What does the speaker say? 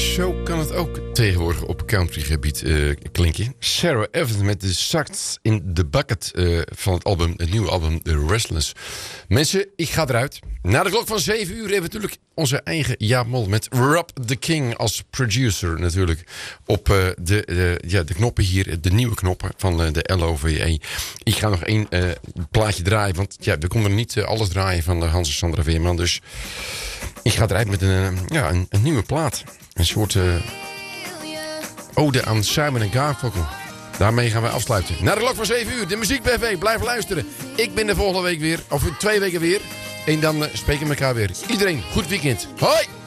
Zo kan het ook tegenwoordig op countrygebied klinken. Sarah Evans met de Sucks in the Bucket van het nieuwe album The Restless. Mensen, ik ga eruit. Na de klok van 7 uur hebben we natuurlijk onze eigen Jaap Mol met Rob the King als producer natuurlijk. Op de knoppen hier, de nieuwe knoppen van de LOVE. Ik ga nog één plaatje draaien, want ja, we konden niet alles draaien van Hans en Sandra Veerman. Dus ik ga eruit met een nieuwe plaat. Een soort ode aan Simon en Garfunkel. Daarmee gaan wij afsluiten. Na de klok van 7 uur, de Muziek BV. Blijf luisteren. Ik ben de volgende week weer, of 2 weken weer. En dan spreken we elkaar weer. Iedereen, goed weekend. Hoi!